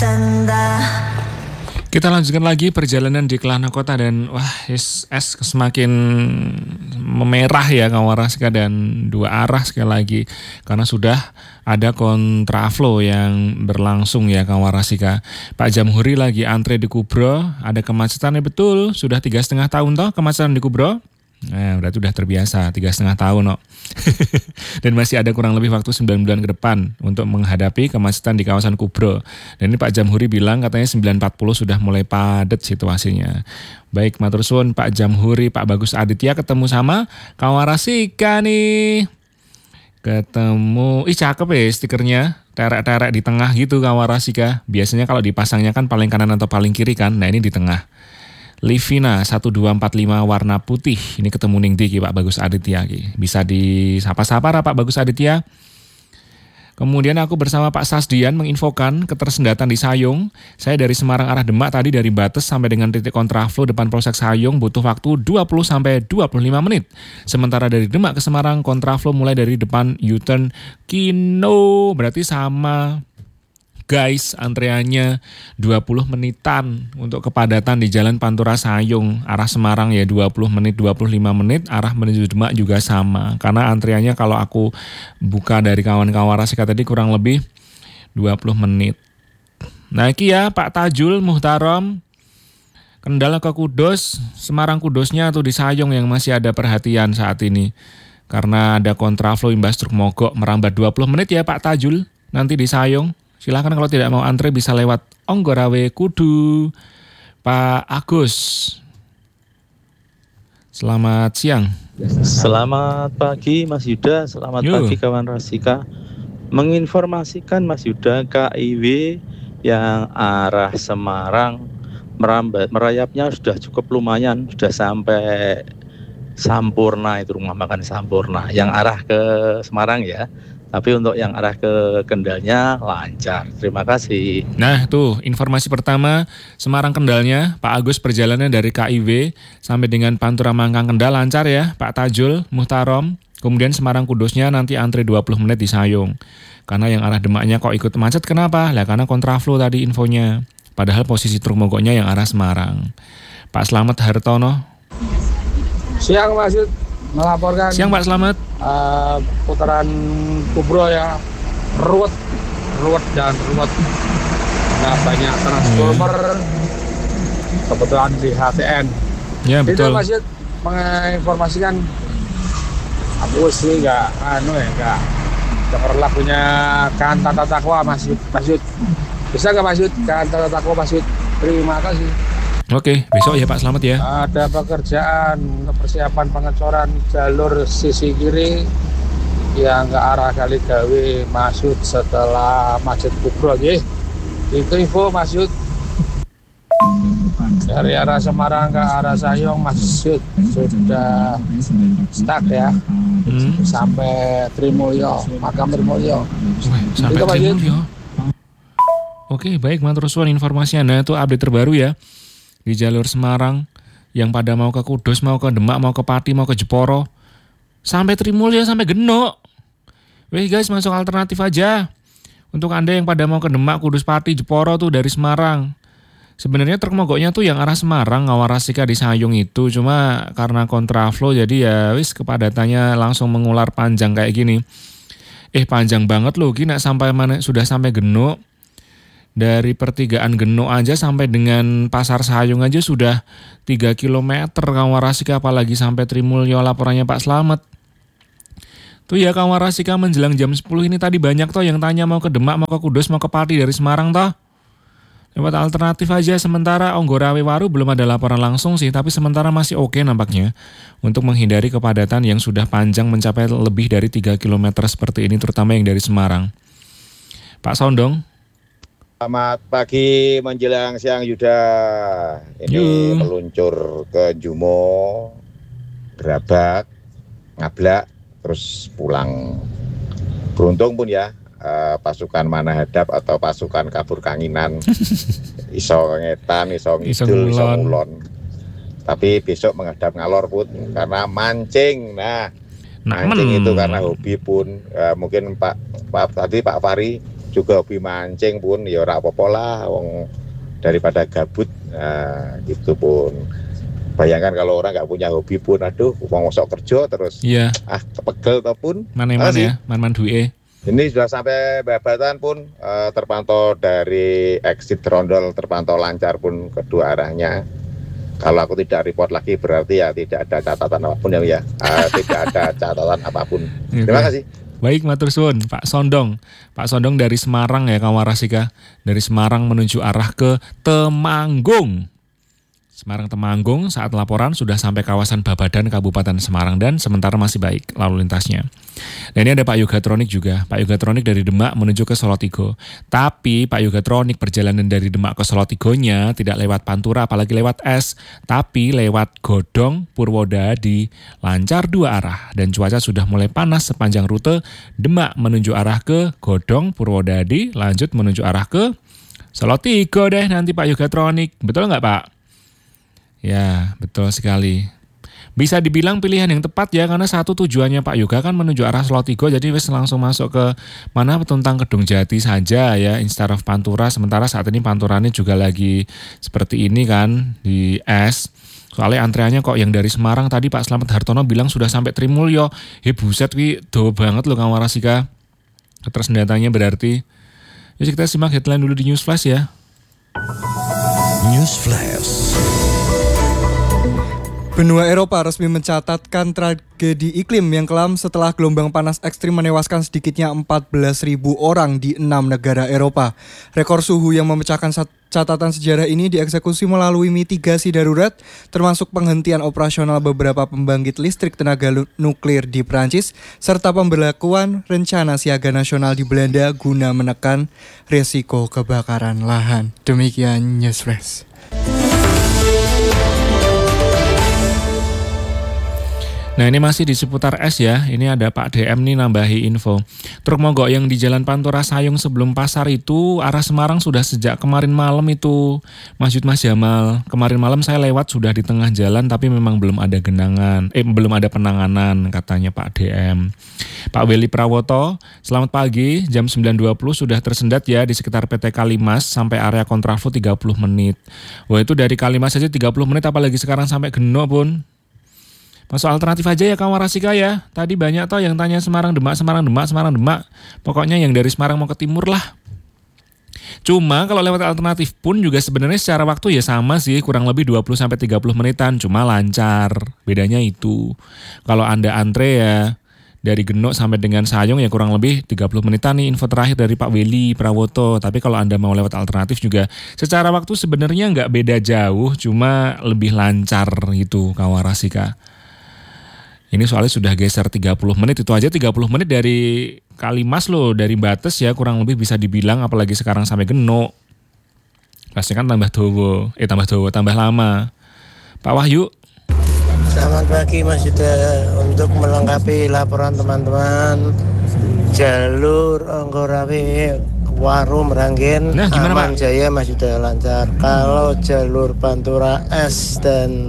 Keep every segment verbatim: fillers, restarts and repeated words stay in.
Kita lanjutkan lagi perjalanan di Kelana Kota dan wah es, es semakin memerah ya Kawarasika, dan dua arah sekali lagi karena sudah ada kontraflow yang berlangsung ya Kawarasika. Pak Jamhuri lagi antre di Kubro, ada kemacetannya betul, sudah tiga setengah tahun toh kemacetan di Kubro. Nah, berarti udah terbiasa tiga setengah tahun no. Dan masih ada kurang lebih waktu sembilan bulan ke depan untuk menghadapi kemacetan di kawasan Kubro. Dan ini Pak Jamhuri bilang katanya sembilan empat puluh sudah mulai padat situasinya. Baik, matur suwun Pak Jamhuri, Pak Bagus Aditya ketemu sama Kawarasika nih. Ketemu, ih cakep ya stikernya, terek-terek di tengah gitu Kawarasika. Biasanya kalau dipasangnya kan paling kanan atau paling kiri kan, nah ini di tengah. Livina satu dua empat lima warna putih. Ini ketemu ning di Pak Bagus Aditya. Bisa disapa-sapa Pak Bagus Aditya. Kemudian aku bersama Pak Sasdian menginfokan ketersendatan di Sayung. Saya dari Semarang arah Demak tadi dari Bates sampai dengan titik kontraflow depan Polsek Sayung butuh waktu dua puluh sampai dua puluh lima menit. Sementara dari Demak ke Semarang kontraflow mulai dari depan U-turn Kino. Berarti sama guys, antreannya dua puluh menitan untuk kepadatan di Jalan Pantura Sayung arah Semarang ya dua puluh menit, dua puluh lima menit, arah menuju Demak juga sama. Karena antreannya kalau aku buka dari kawan-kawan Rasika tadi kurang lebih dua puluh menit. Nah iki ya Pak Tajul Muhtarom, Kendal ke Kudus, Semarang Kudusnya tuh di Sayung yang masih ada perhatian saat ini. Karena ada kontraflow imbas truk mogok merambat dua puluh menit ya Pak Tajul nanti di Sayung. Silakan kalau tidak mau antre bisa lewat Onggorawe Kudu. Pak Agus. Selamat siang. Selamat pagi Mas Yuda, selamat Yuh. pagi kawan Rasika. Menginformasikan Mas Yuda, K I W yang arah Semarang merambat, merayapnya sudah cukup lumayan, sudah sampai Sampurna, itu rumah makan Sampurna. Yang arah ke Semarang ya. Tapi untuk yang arah ke Kendalnya lancar. Terima kasih. Nah tuh informasi pertama Semarang Kendalnya Pak Agus perjalanan dari K I W sampai dengan Pantura Mangkang Kendal lancar ya Pak Tajul Muhtarom. Kemudian Semarang Kudusnya nanti antre dua puluh menit di Sayung. Karena yang arah Demaknya kok ikut macet kenapa? Lah karena kontraflow tadi infonya. Padahal posisi truk mogoknya yang arah Semarang. Pak Slamet Hartono. Siang Mas Yud, melaporkan Siang Pak Slamet. uh, putaran Kubro ya ruwet, ruwet dan ruwet. Nah banyak transformer, hmm. kebetulan di H T N. Ya betul. Itu Mas Yud menginformasikan aku sih nggak, anu ya nggak denger lagunya Kantata Takwa Mas Yud, Mas Yud. Bisa nggak Mas Yud Kantata Takwa Mas Yud? Terima kasih. Oke, besok ya Pak, selamat ya. Ada pekerjaan persiapan pengecoran jalur sisi kiri yang ke arah Kaligawe Masud setelah Masjid Kubro ya. Itu info Masud. Dari arah Semarang ke arah Sayung Masud sudah stuck ya. Hmm. Sampai Trimulyo, makam Trimulyo. Sampai Trimulyo. Oke, baik, matur suwun informasinya. Nah, itu update terbaru ya. Di jalur Semarang yang pada mau ke Kudus, mau ke Demak, mau ke Pati, mau ke Jeporo, sampai Trimulyo, sampai Genuk. Weh guys, masuk alternatif aja. Untuk Anda yang pada mau ke Demak, Kudus, Pati, Jeporo tuh dari Semarang. Sebenarnya truk mogoknya tuh yang arah Semarang, Ngawarasika di Sayung itu. Cuma karena kontraflow jadi ya wis kepadatannya langsung mengular panjang kayak gini. Eh panjang banget loh, gini sampai mana sudah sampai Genuk. Dari pertigaan Genuk aja sampai dengan Pasar Sayung aja sudah tiga kilometer Kawarasika, apalagi sampai Trimulyo. Laporannya Pak Slamet. Tuh ya Kawarasika menjelang jam sepuluh ini tadi banyak toh yang tanya mau ke Demak, mau ke Kudus, mau ke Pati dari Semarang toh. Lewat alternatif aja. Sementara Onggorawe Waru belum ada laporan langsung sih, tapi sementara masih oke nampaknya untuk menghindari kepadatan yang sudah panjang mencapai lebih dari tiga kilometer seperti ini, terutama yang dari Semarang. Pak Sondong. Selamat pagi menjelang siang Yuda. Ini Yuh. meluncur ke Jumo, Gerabak, Ngablak, terus pulang. Beruntung pun ya, eh, pasukan mana hadap atau pasukan kabur kanginan, iso ngetan, iso ngidul, iso ngulon. Tapi besok menghadap ngalor pun karena mancing. Nah, mancing itu karena hobi pun. Eh, mungkin Pak, Pak tadi Pak Fahri juga hobi mancing pun ya ora apa-apa lah wong daripada gabut. Nah, gitu pun. Bayangkan kalau orang nggak punya hobi pun, aduh, uang sok kerja terus, Iya. ah kepegel ataupun. Mana-mana ya, man-man duwe. Ini sudah sampai Babatan pun uh, terpantau dari exit Rondol terpantau lancar pun kedua arahnya. Kalau aku tidak report lagi berarti ya tidak ada catatan apapun ya, ya. Uh, tidak ada catatan apapun. Terima kasih. Baik, matur suwun, Pak Sondong. Pak Sondong dari Semarang ya, kawan Rasika. Dari Semarang menuju arah ke Temanggung. Semarang Temanggung saat laporan sudah sampai kawasan Babadan Kabupaten Semarang dan sementara masih baik lalu lintasnya. Dan ini ada Pak Yogatronik juga. Pak Yogatronik dari Demak menuju ke Solotigo. Tapi Pak Yogatronik perjalanan dari Demak ke Solotigonya tidak lewat Pantura apalagi lewat es, tapi lewat Godong Purwodadi, lancar dua arah dan cuaca sudah mulai panas sepanjang rute Demak menuju arah ke Godong Purwodadi, lanjut menuju arah ke Solotigo deh nanti Pak Yogatronik. Betul nggak Pak? Ya, betul sekali. Bisa dibilang pilihan yang tepat ya, karena satu tujuannya Pak Yoga kan menuju arah Solotigo, jadi wis langsung masuk ke mana Petuntang Kedung Jati saja ya, instead of Pantura. Sementara saat ini Panturanya juga lagi seperti ini kan, di es. Soalnya antreannya kok yang dari Semarang tadi Pak Slamet Hartono bilang sudah sampai Trimulyo. He buset, wi do banget loh kawan Rasika. Ketersendatanya berarti. Jadi kita simak headline dulu di News Flash ya. News Flash. Benua Eropa resmi mencatatkan tragedi iklim yang kelam setelah gelombang panas ekstrim menewaskan sedikitnya empat belas ribu orang di enam negara Eropa. Rekor suhu yang memecahkan catatan sejarah ini dieksekusi melalui mitigasi darurat, termasuk penghentian operasional beberapa pembangkit listrik tenaga nuklir di Prancis, serta pemberlakuan rencana siaga nasional di Belanda guna menekan risiko kebakaran lahan. Demikian News Flash. Nah ini masih di seputar es ya, ini ada Pak D M nih nambahi info. Truk mogok yang di Jalan Pantura Sayung sebelum pasar itu arah Semarang sudah sejak kemarin malam itu, Mas Yud Mas Jamal. Kemarin malam saya lewat sudah di tengah jalan tapi memang belum ada genangan, eh belum ada penanganan katanya Pak D M. Pak Weli Prawoto, selamat pagi, jam sembilan dua puluh sudah tersendat ya di sekitar P T Kalimas sampai area kontraflow tiga puluh menit. Wah itu dari Kalimas saja tiga puluh menit apalagi sekarang sampai Geno pun. Masuk alternatif aja ya kawan Rasika ya. Tadi banyak toh yang tanya Semarang Demak, Semarang Demak, Semarang Demak. Pokoknya yang dari Semarang mau ke timur lah. Cuma kalau lewat alternatif pun juga sebenarnya secara waktu ya sama sih, kurang lebih dua puluh sampai tiga puluh menitan, cuma lancar. Bedanya itu. Kalau Anda antre ya dari Genuk sampai dengan Sayung ya kurang lebih tiga puluh menitan nih info terakhir dari Pak Weli Prawoto. Tapi kalau Anda mau lewat alternatif juga secara waktu sebenarnya nggak beda jauh, cuma lebih lancar gitu kawan Rasika. Ini soalnya sudah geser tiga puluh menit, itu aja tiga puluh menit dari Kalimas loh, dari Bates ya kurang lebih bisa dibilang, apalagi sekarang sampai Genuk. Pasti kan tambah dowo, eh tambah dowo, tambah lama. Pak Wahyu. Selamat pagi Mas Yuda, untuk melengkapi laporan teman-teman, jalur Anggorawe Waru Meranggen nah, gimana, aman Pak? jaya Mas Yuda lancar. Kalau jalur Pantura S dan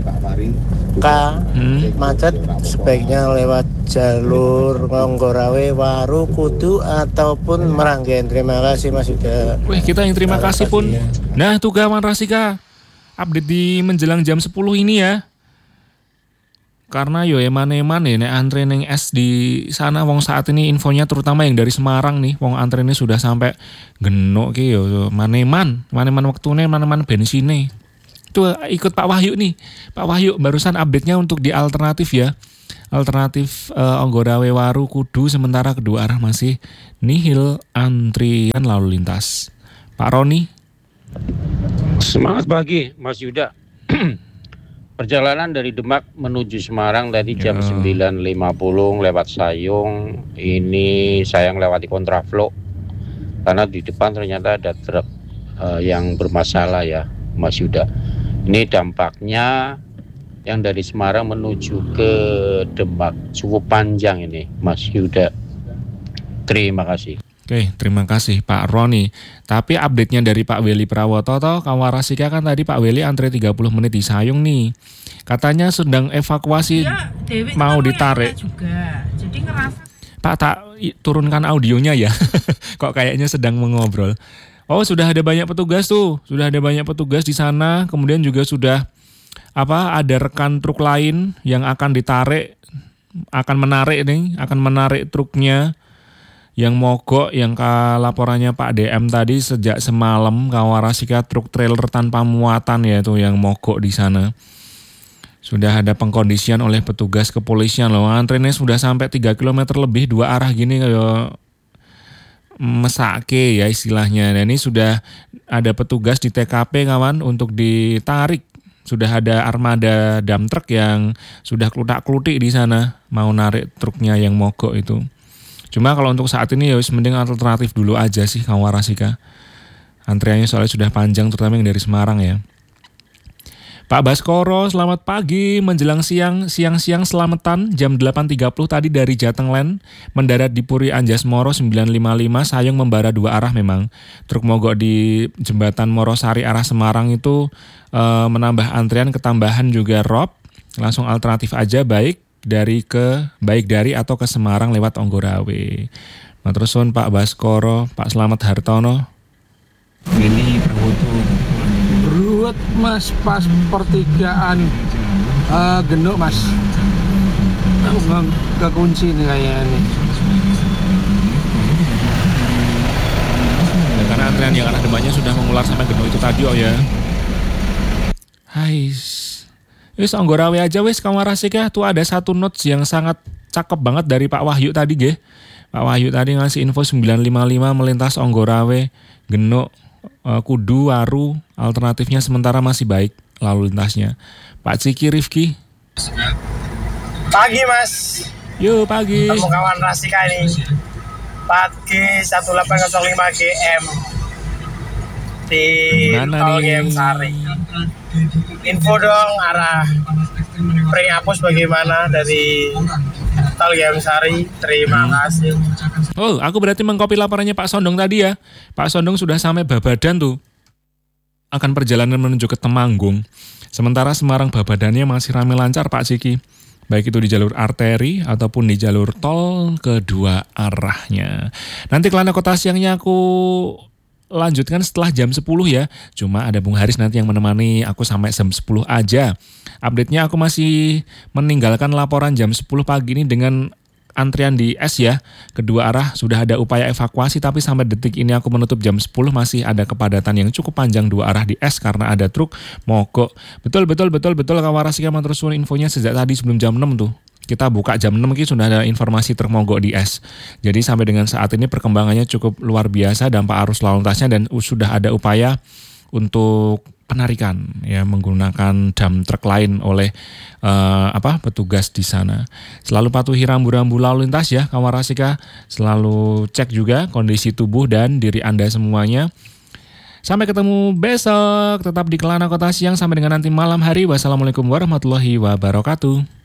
K hmm. macet, sebaiknya lewat jalur Anggorawe Waru Kudu ataupun Meranggen. Terima kasih Mas Yuda. Wih, kita yang terima Selamat kasih pun. Ya. Nah tuh kawan Rasika, update di menjelang jam sepuluh ini ya. Karena yo eman-eman ya nek antre neng es di sana wong saat ini infonya terutama yang dari Semarang nih, wong antre ini sudah sampai Genuk ki yo maneman, maneman waktune, maneman bensine. Tuh ikut Pak Wahyu nih. Pak Wahyu barusan update-nya untuk di alternatif ya. Alternatif uh, Anggorawe Waru Kudu, sementara kedua arah masih nihil antrian lalu lintas. Pak Roni. Semangat pagi Mas Yuda. Perjalanan dari Demak menuju Semarang tadi jam ya. sembilan lima puluh lewat Sayung. Ini sayang lewati kontraflow karena di depan ternyata ada truk uh, yang bermasalah ya Mas Yuda. Ini dampaknya yang dari Semarang menuju ke Demak cukup panjang ini Mas Yuda. Terima kasih. Oke, terima kasih Pak Roni. Tapi update-nya dari Pak Weli Prawoto toh, kawan Rasika kan tadi Pak Weli antre tiga puluh menit di Sayung nih. Katanya sedang evakuasi ya, Dewi mau ditarik. Juga. Jadi ngerasa Pak, tak turunkan audionya ya. Kok kayaknya sedang mengobrol. Oh, sudah ada banyak petugas tuh. Sudah ada banyak petugas di sana. Kemudian juga sudah apa? Ada rekan truk lain yang akan ditarik, akan menarik nih, akan menarik truknya yang mogok, yang ke laporannya Pak D M tadi sejak semalam Kawarasika truk trailer tanpa muatan ya itu yang mogok di sana. Sudah ada pengkondisian oleh petugas kepolisian loh. Antreannya sudah sampai tiga kilometer lebih dua arah gini kayak mesake ya istilahnya. Dan ini sudah ada petugas di T K P kawan untuk ditarik. Sudah ada armada dump truck yang sudah klutak-klutik di sana mau narik truknya yang mogok itu. Cuma kalau untuk saat ini ya mending alternatif dulu aja sih Kawarasika. Antriannya soalnya sudah panjang terutama yang dari Semarang ya. Pak Baskoro, selamat pagi menjelang siang, siang-siang selamatan jam delapan tiga puluh tadi dari Jatengland mendarat di Puri Anjas Moro sembilan lima lima Sayung membara dua arah memang. Truk mogok di jembatan Morosari arah Semarang itu e, menambah antrian, ketambahan juga rob. Langsung alternatif aja baik dari ke baik dari atau ke Semarang lewat Onggorawe. Matursun Pak Baskoro, Pak Slamet Hartono. Ini Prawoto. Ruwet Mas pas pertigaan uh, Genuk Mas. Nggak kekunci nih kayaknya nih. Ya, karena antrian yang arah depannya sudah mengular sampai Genuk itu tadi oh ya. Hai. Wis Onggorawe aja wis Kawarasika tuh ada satu notes yang sangat cakep banget dari Pak Wahyu tadi nggih. Pak Wahyu tadi ngasih info sembilan lima lima melintas Onggorawe, Genuk, Kudu, Waru, alternatifnya sementara masih baik lalu lintasnya. Pak Ciki Rifki. Pagi Mas. Yuk pagi. Temu kawan Rasika ini. Pagi satu delapan nol lima G M di Tol G M Sari. Info dong arah Pringapus bagaimana dari Tol G M Sari. Terima kasih. Oh, aku berarti mengcopy laporannya Pak Sondong tadi ya. Pak Sondong sudah sampai Babadan tuh. Akan perjalanan menuju ke Temanggung. Sementara Semarang Babadannya masih ramai lancar Pak Ciki. Baik itu di jalur arteri ataupun di jalur tol kedua arahnya. Nanti Kelana Kota Siangnya aku lanjutkan setelah jam sepuluh ya. Cuma ada Bung Haris nanti yang menemani aku sampai jam sepuluh aja. Update-nya aku masih meninggalkan laporan jam sepuluh pagi ini dengan antrian di S ya. Kedua arah sudah ada upaya evakuasi tapi sampai detik ini aku menutup jam sepuluh masih ada kepadatan yang cukup panjang dua arah di S karena ada truk mogok. Betul betul betul betul Kawarasika matur suwun infonya sejak tadi sebelum jam enam tuh. Kita buka jam enam ini sudah ada informasi truk mogok di S. Jadi sampai dengan saat ini perkembangannya cukup luar biasa dampak arus lalu lintasnya dan sudah ada upaya untuk penarikan ya menggunakan dump truck lain oleh uh, apa petugas di sana. Selalu patuhi rambu-rambu lalu lintas ya Kawarasika, selalu cek juga kondisi tubuh dan diri Anda semuanya. Sampai ketemu besok, tetap di Kelana Kota Siang sampai dengan nanti malam hari. Wassalamualaikum warahmatullahi wabarakatuh.